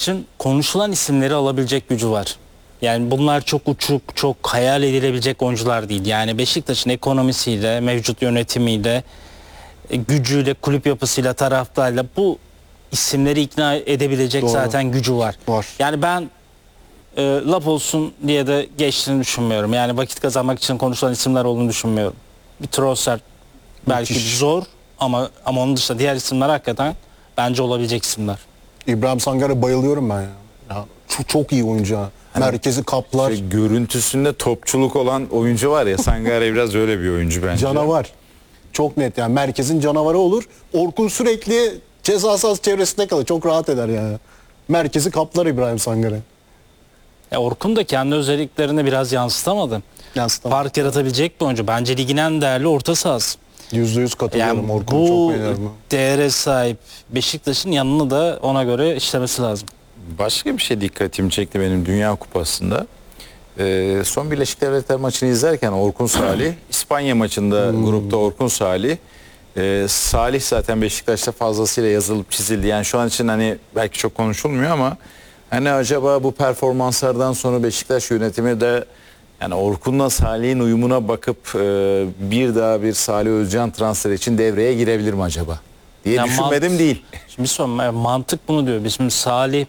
Beşiktaş'ın konuşulan isimleri alabilecek gücü var. Yani bunlar çok uçuk, çok hayal edilebilecek oyuncular değil. Yani Beşiktaş'ın ekonomisiyle, mevcut yönetimiyle, gücüyle, kulüp yapısıyla, taraftarıyla bu isimleri ikna edebilecek Doğru. zaten gücü var. Var. Yani ben laf olsun diye de geçtiğini düşünmüyorum. Yani vakit kazanmak için konuşulan isimler olduğunu düşünmüyorum. Bir Trossard belki Müthiş. zor ama onun dışında diğer isimler hakikaten bence olabilecek isimler. İbrahim Sangar'a bayılıyorum ben ya. Çok iyi oyuncu ha. Merkezi kaplar. Görüntüsünde topçuluk olan oyuncu var ya, Sangare biraz öyle bir oyuncu bence. Canavar. Çok net yani. Merkezin canavarı olur. Orkun sürekli ceza sahası çevresinde kalır. Çok rahat eder yani. Merkezi kaplar İbrahim Sangar'ı. Orkun da kendi özelliklerini biraz yansıtamadı. Fark yaratabilecek bir oyuncu. Bence ligin en değerli orta sahası. %100 katılıyorum. Yani Orkun'u çok beğeniyorum. bu değere sahip Beşiktaş'ın yanını da ona göre işlemesi lazım. Başka bir şey dikkatimi çekti benim Dünya Kupası'nda. Son Birleşik Devletler maçını izlerken Orkun Salih, İspanya maçında grupta Orkun Salih, Salih zaten Beşiktaş'ta fazlasıyla yazılıp çizildi. Yani şu an için hani belki çok konuşulmuyor ama hani acaba bu performanslardan sonra Beşiktaş yönetimi de yani Orkun'la Salih'in uyumuna bakıp bir daha bir Salih Özcan transferi için devreye girebilir mi acaba diye Ya düşünmedim değil. Şimdi mantık bunu diyor. Bizim Salih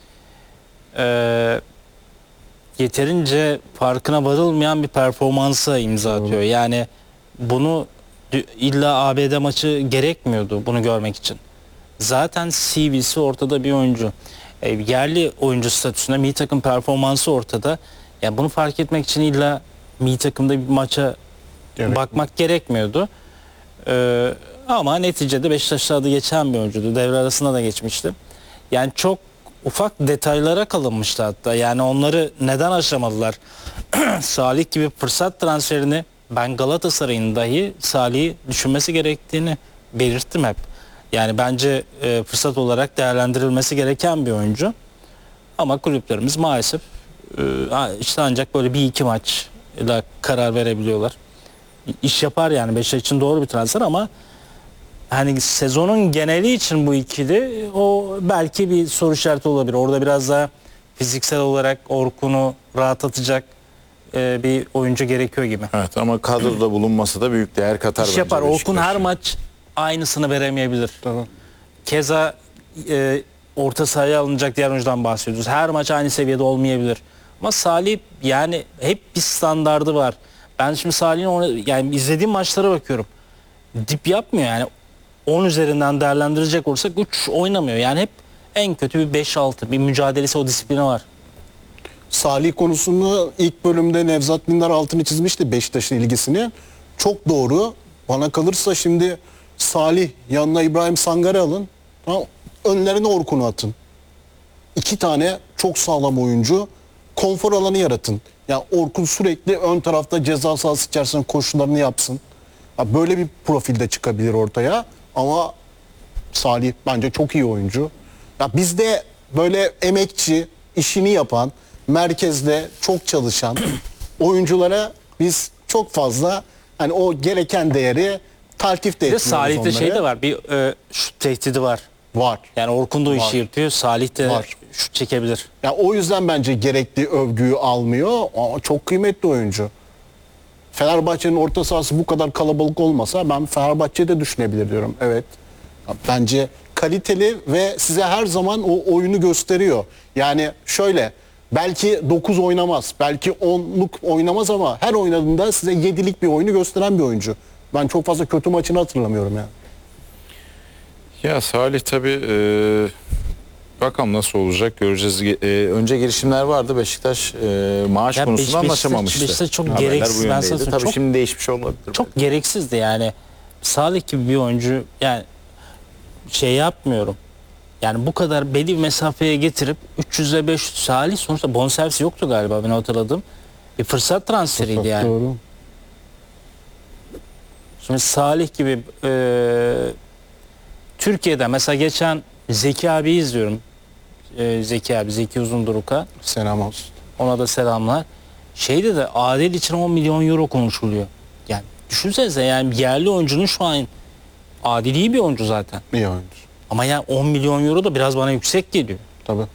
yeterince farkına varılmayan bir performansa imza atıyor. Yani bunu illa ABD maçı gerekmiyordu bunu görmek için. Zaten CV'si ortada bir oyuncu. Yerli oyuncu statüsünde milli takım performansı ortada. Yani bunu fark etmek için illa milli takımda bir maça bakmak gerekmiyordu. Ama neticede Beşiktaş'ta adı geçen bir oyuncuydu. Devre arasında da geçmişti. Yani çok ufak detaylara kalınmıştı hatta. Yani onları neden aşamadılar? Salih gibi fırsat transferini ben Galatasaray'ın dahi Salih'i düşünmesi gerektiğini belirttim hep. Yani bence fırsat olarak değerlendirilmesi gereken bir oyuncu. Ama kulüplerimiz maalesef işte ancak böyle bir iki maçla karar verebiliyorlar. İş yapar yani Beşiktaş için doğru bir transfer ama hani sezonun geneli için bu ikili o belki bir soru işareti olabilir. Orada biraz daha fiziksel olarak Orkun'u rahatlatacak bir oyuncu gerekiyor gibi. Evet ama kadroda bulunması da büyük değer katar İş bence yapar. Orkun Beşiktaş'a. her maç aynısını veremeyebilir. Tamam. Keza orta sahaya alınacak diğer oyuncudan bahsediyoruz. Her maç aynı seviyede olmayabilir. Ama Salih yani hep bir standardı var. Ben şimdi Salih'in yani izlediğim maçlara bakıyorum. Dip yapmıyor yani. 10 üzerinden değerlendirecek olursak 3 oynamıyor. Yani hep en kötü bir 5-6 bir mücadelesi, o disiplini var. Salih konusunda ilk bölümde Nevzat Dindar altını çizmişti Beşiktaş'ın ilgisini. Çok doğru. Bana kalırsa şimdi Salih yanına İbrahim Sangar'ı alın. Önlerine Orkun'u atın. 2 tane çok sağlam oyuncu. Konfor alanı yaratın. Ya Orkun sürekli ön tarafta ceza sahası içerisinde koşularını yapsın. Ya böyle bir profilde çıkabilir ortaya. Ama Salih bence çok iyi oyuncu. Ya bizde böyle emekçi, işini yapan, merkezde çok çalışan oyunculara biz çok fazla hani o gereken değeri taltif de Bir de etmiyoruz Salih'te onlara. şey de var. Bir şut tehdidi var. Var. Yani Orkun da o Var. işi yapıyor. Salih de Var. şut çekebilir. Ya o yüzden bence gerekli övgüyü almıyor. Ama çok kıymetli oyuncu. Fenerbahçe'nin orta sahası bu kadar kalabalık olmasa ben Fenerbahçe'yi de düşünebilir diyorum. Evet. Ya bence kaliteli ve size her zaman o oyunu gösteriyor. Yani şöyle belki 9 oynamaz, belki 10'luk oynamaz ama her oynadığında size 7'lik bir oyunu gösteren bir oyuncu. Ben çok fazla kötü maçını hatırlamıyorum yani. Ya Salih tabii bakalım nasıl olacak göreceğiz. Önce girişimler vardı. Beşiktaş maaş Ya konusunda anlaşamamıştı. Beşiktaş çok Haberler gereksiz. bu Ben yöndeydi. sana söyleyeyim, Tabii çok- şimdi değişmiş olabilir. Çok gereksizdi yani. Salih gibi bir oyuncu yani şey yapmıyorum. Yani bu kadar belli bir mesafeye getirip 300'e 500 Salih sonuçta bonservisi yoktu galiba ben hatırladım. Bir fırsat transferiydi yani. Doğru. Şimdi Salih gibi Türkiye'de mesela geçen Zeki abi izliyorum. Zeki abi, Zeki Uzunduruka. Selam olsun. Ona da selamlar. Şeyde de Adel için 10 milyon euro konuşuluyor. Yani düşünsenize yani yerli oyuncunun şu an Adil iyi bir oyuncu zaten. İyi oyuncu. Ama yani 10 milyon euro da biraz bana yüksek geliyor. Tabii.